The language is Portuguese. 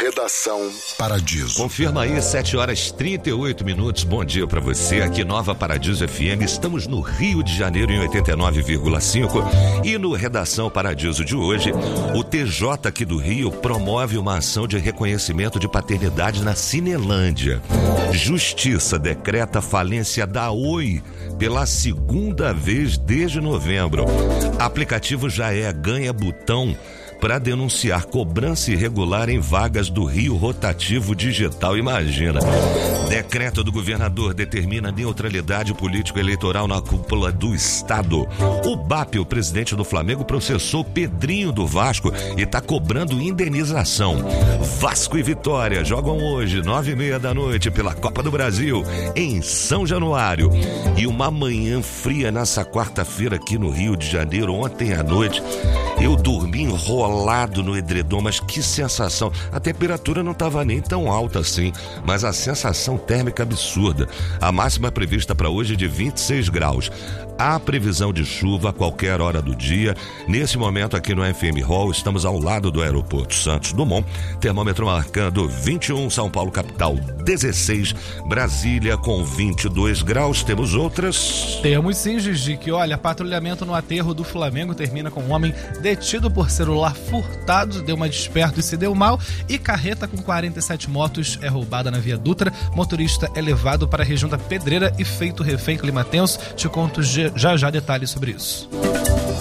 Redação Paradiso. Confirma aí, 7h38. Bom dia pra você. Aqui Nova Paradiso FM. Estamos no Rio de Janeiro em 89,5. E no Redação Paradiso de hoje, o TJ aqui do Rio promove uma ação de reconhecimento de paternidade na Cinelândia. Justiça decreta falência da Oi pela segunda vez desde novembro. Aplicativo já ganha botão para denunciar cobrança irregular em vagas do Rio Rotativo Digital. Imagina. Decreto do governador determina neutralidade político-eleitoral na cúpula do Estado. O BAP, o presidente do Flamengo, processou Pedrinho do Vasco e está cobrando indenização. Vasco e Vitória jogam hoje, 9h30 pela Copa do Brasil, em São Januário. E uma manhã fria nessa quarta-feira aqui no Rio de Janeiro. Ontem à noite eu dormi enrolado no edredom, mas que sensação. A temperatura não estava nem tão alta assim, mas a sensação térmica absurda. A máxima prevista para hoje é de 26 graus. Há previsão de chuva a qualquer hora do dia. Nesse momento aqui no FM Hall, estamos ao lado do aeroporto Santos Dumont. Termômetro marcando 21, São Paulo capital 16, Brasília com 22 graus. Temos outras? Temos sim, Gigi, que olha, patrulhamento no aterro do Flamengo termina com um homem detido por celular furtado, deu uma desperto e se deu mal, e carreta com 47 motos é roubada na Via Dutra. Motorista é levado para a região da Pedreira e feito refém. Clima tenso. Te conto já detalhes sobre isso.